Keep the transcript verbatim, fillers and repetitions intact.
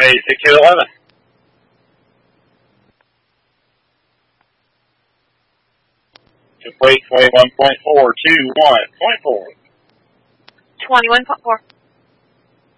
eighty-six to eleven. Complete twenty-one point four two one point four. twenty-one point four.